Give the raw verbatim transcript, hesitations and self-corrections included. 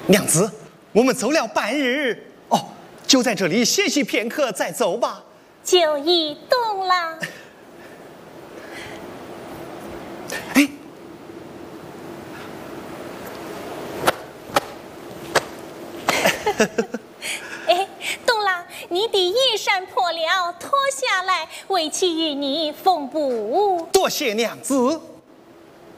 娘子，我们走了半日，哦，就在这里歇息片刻再走吧。 就已动了。 哎， 哎，动了，你的衣衫破了，脱下来，为妻与你缝补。 多谢娘子。